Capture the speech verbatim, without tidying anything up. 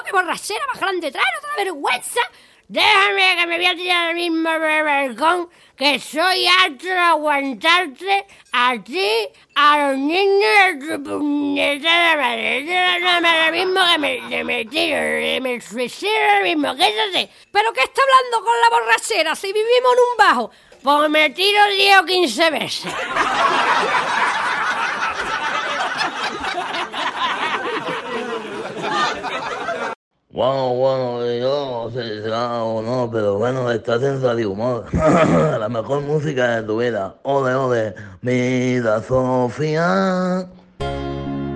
qué borrachera más grande trae, no te da vergüenza. Déjame que me voy a tirar al mismo balcón, que soy harto de aguantarte a ti, a los niños de tu puñetera madre. Déjame ahora mismo que me, que me tiro, que me suicido ahora mismo, quédate. ¿Pero qué está hablando con la borrachera si vivimos en un bajo? Pues me tiro diez o quince veces. Bueno, bueno, yo no sé si será o no, pero bueno, estás en Radio Humor. La mejor música de tu vida. Ole, ole. Mira, Sofía.